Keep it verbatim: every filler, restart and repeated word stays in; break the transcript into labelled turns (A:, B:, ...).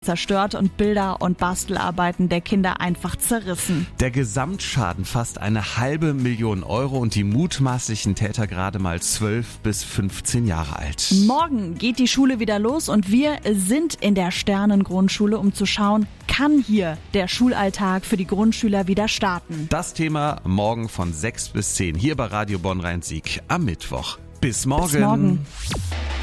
A: zerstört und Bilder und Bastelarbeiten der Kinder einfach zerrissen.
B: Der Gesamtschaden fast eine halbe Million Euro und die mutmaßlichen Täter gerade mal zwölf bis fünfzehn Jahre alt.
A: Morgen geht die Schule wieder los und wir sind in der Sternengrundschule, um zu schauen, kann hier der Schulalltag für die Grundschüler wieder starten.
B: Das Thema morgen von sechs bis zehn hier bei Radio Bonn Rhein-Sieg am Mittwoch. Bis morgen.
A: Bis morgen.